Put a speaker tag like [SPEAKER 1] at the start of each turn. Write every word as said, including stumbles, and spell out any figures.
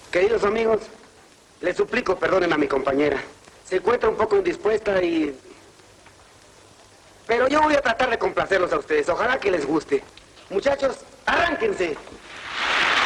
[SPEAKER 1] Queridos amigos, les suplico perdonen a mi compañera. Se encuentra un poco indispuesta y... Pero yo voy a tratar de complacerlos a ustedes. Ojalá que les guste. Muchachos, arránquense.